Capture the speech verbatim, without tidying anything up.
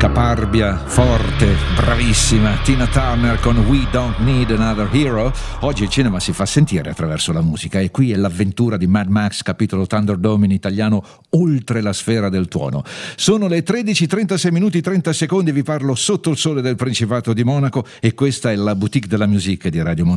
caparbia, forte, bravissima Tina Turner con We Don't Need Another Hero. Oggi il cinema si fa sentire attraverso la musica e qui è l'avventura di Mad Max capitolo Thunderdome, in italiano Oltre la sfera del tuono. Sono le tredici trentasei minuti trenta secondi, vi parlo sotto il sole del Principato di Monaco e questa è la Boutique de la Musique di Radio Monte